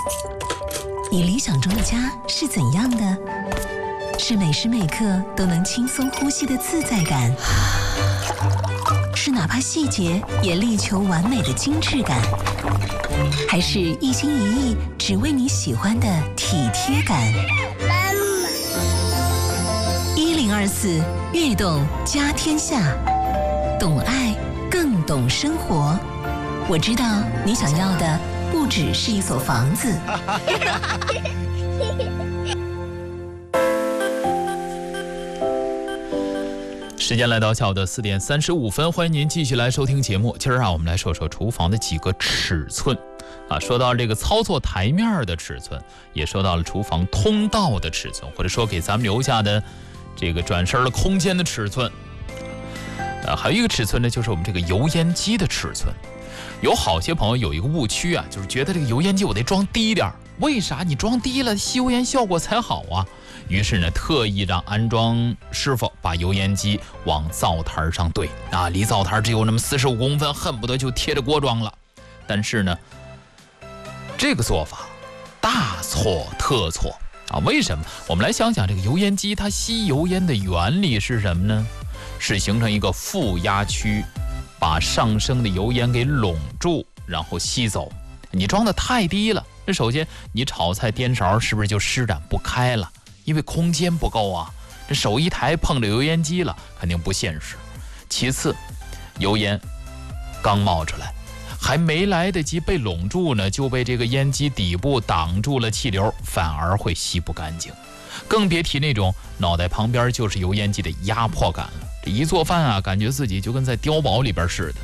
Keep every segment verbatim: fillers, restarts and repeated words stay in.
你理想中的家是怎样的？是每时每刻都能轻松呼吸的自在感，是哪怕细节也力求完美的精致感，还是一心一意只为你喜欢的体贴感？一零二四悦动家天下，懂爱更懂生活。我知道你想要的不只是一所房子。 时间来到下午的四点三十五分，欢迎您继续来收听节目。今儿啊，我们来说说厨房的几个尺寸啊。说到这个操作台面的尺寸，也说到了厨房通道的尺寸，或者说给咱们留下的这个转身的空间的尺寸。呃，还有一个尺寸呢，就是我们这个油烟机的尺寸。有好些朋友有一个误区啊，就是觉得这个油烟机我得装低点，为啥？你装低了吸油烟效果才好啊。于是呢，特意让安装师傅把油烟机往灶台上怼啊，离灶台只有那么四十五公分，恨不得就贴着锅装了。但是呢，这个做法大错特错啊！为什么？我们来想想这个油烟机它吸油烟的原理是什么呢？是形成一个负压区，把上升的油烟给拢住，然后吸走。你装的太低了，那首先你炒菜颠勺是不是就施展不开了？因为空间不够啊，这手一抬碰着油烟机了，肯定不现实。其次，油烟刚冒出来，还没来得及被拢住呢，就被这个烟机底部挡住了气流，反而会吸不干净。更别提那种脑袋旁边就是油烟机的压迫感了。这一做饭啊，感觉自己就跟在碉堡里边似的。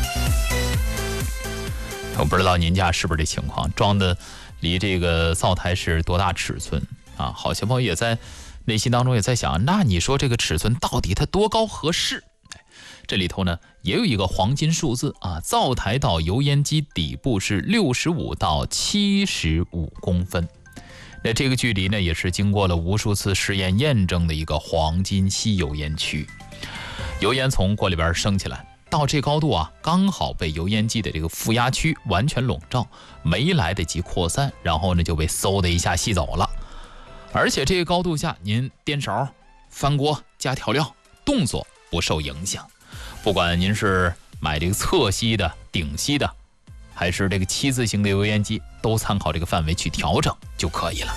我不知道您家是不是这情况，装的离这个灶台是多大尺寸？啊，好些朋友也在内心当中也在想，那你说这个尺寸到底它多高合适？这里头呢也有一个黄金数字啊，灶台到油烟机底部是六十五到七十五公分。那这个距离呢也是经过了无数次实验验证的一个黄金吸油烟区。油烟从锅里边升起来，到这高度啊，刚好被油烟机的这个负压区完全笼罩，没来得及扩散，然后呢就被嗖的一下吸走了。而且这个高度下，您颠勺、翻锅、加调料，动作不受影响。不管您是买这个侧吸的、顶吸的，还是这个七字形的油烟机，都参考这个范围去调整就可以了。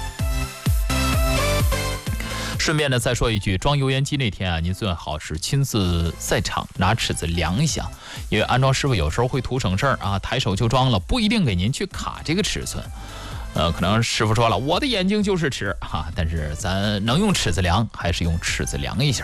顺便呢，再说一句，装油烟机那天啊，您最好是亲自在场拿尺子量一下，因为安装师傅有时候会图省事儿啊，抬手就装了，不一定给您去卡这个尺寸。呃，可能师傅说了，我的眼睛就是尺哈、啊，但是咱能用尺子量，还是用尺子量一下。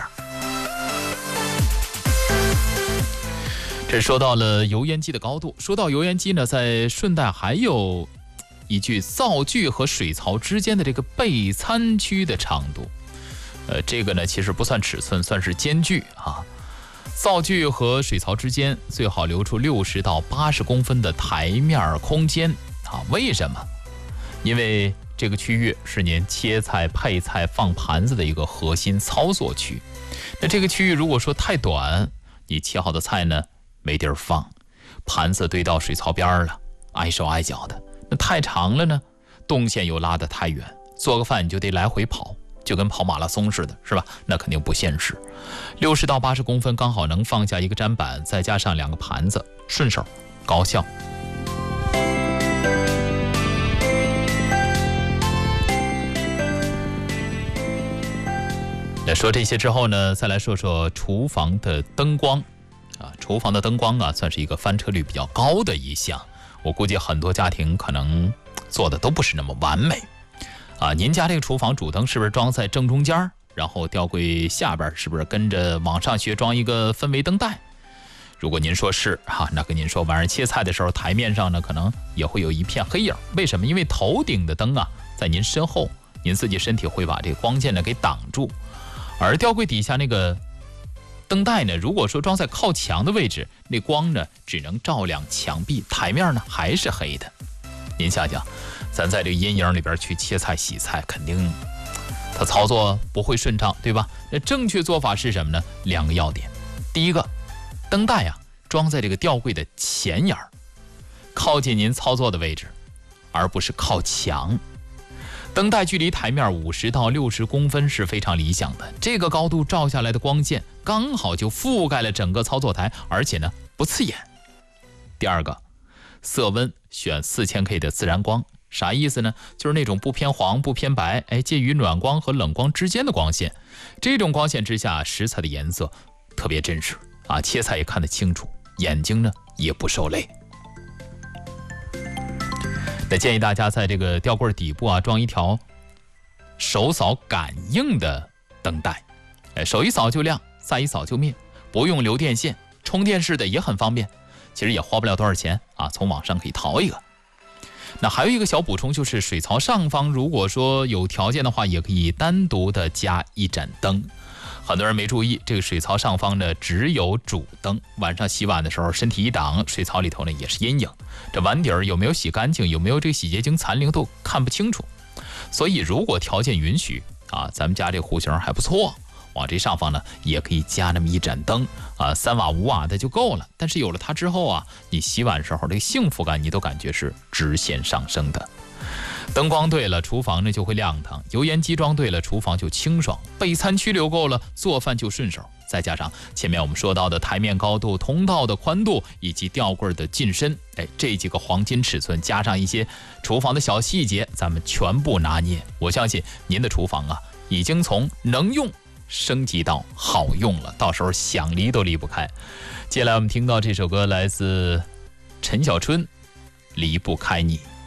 这说到了油烟机的高度，说到油烟机呢，在顺带还有一句灶具和水槽之间的这个备餐区的长度。呃，这个呢其实不算尺寸，算是间距啊。灶具和水槽之间最好留出六十到八十公分的台面空间啊。为什么？因为这个区域是您切菜、配菜、放盘子的一个核心操作区。那这个区域如果说太短，你切好的菜呢没地儿放，盘子堆到水槽边了，碍手碍脚的。那太长了呢，动线又拉得太远，做个饭你就得来回跑，就跟跑马拉松似的，是吧？那肯定不现实。六十到八十公分刚好能放下一个砧板，再加上两个盘子，顺手高效。那说这些之后呢，再来说说厨房的灯光啊，厨房的灯光啊，算是一个翻车率比较高的一项。我估计很多家庭可能做的都不是那么完美啊。您家这个厨房主灯是不是装在正中间？然后吊柜下边是不是跟着往上学装一个氛围灯带？如果您说是哈、啊，那跟您说，晚上切菜的时候，台面上呢可能也会有一片黑影。为什么？因为头顶的灯啊，在您身后，您自己身体会把这个光线呢给挡住。而吊柜底下那个灯带呢，如果说装在靠墙的位置，那光呢只能照亮墙壁，台面呢还是黑的。您想想，咱在这个阴影里边去切菜洗菜，肯定它操作不会顺畅，对吧？那正确做法是什么呢？两个要点。第一个，灯带啊装在这个吊柜的前沿，靠近您操作的位置。 而不是靠墙。灯带距离台面五十到六十公分是非常理想的，这个高度照下来的光线刚好就覆盖了整个操作台，而且呢不刺眼。第二个，色温选 四千 K 的自然光，啥意思呢？就是那种不偏黄不偏白，哎，介于暖光和冷光之间的光线。这种光线之下，食材的颜色特别真实啊，切菜也看得清楚，眼睛呢也不受累。那建议大家在这个吊柜底部啊装一条手扫感应的灯带，哎，手一扫就亮，再一扫就灭，不用留电线，充电式的也很方便，其实也花不了多少钱啊，从网上可以淘一个。那还有一个小补充，就是水槽上方如果说有条件的话，也可以单独的加一盏灯。很多人没注意，这个水槽上方呢只有主灯，晚上洗碗的时候身体一挡，水槽里头呢也是阴影，这碗底儿有没有洗干净，有没有这个洗洁精残留都看不清楚。所以如果条件允许啊，咱们家这户型还不错，往这上方呢也可以加那么一盏灯啊，三瓦五瓦的就够了。但是有了它之后啊，你洗碗时候这个幸福感你都感觉是直线上升的。灯光对了，厨房呢就会亮堂；油烟机装对了，厨房就清爽；备餐区留够了，做饭就顺手。再加上前面我们说到的台面高度、通道的宽度以及吊柜的进深，哎，这几个黄金尺寸加上一些厨房的小细节，咱们全部拿捏。我相信您的厨房啊，已经从能用升级到好用了，到时候想离都离不开。接下来我们听到这首歌来自陈小春，《离不开你》。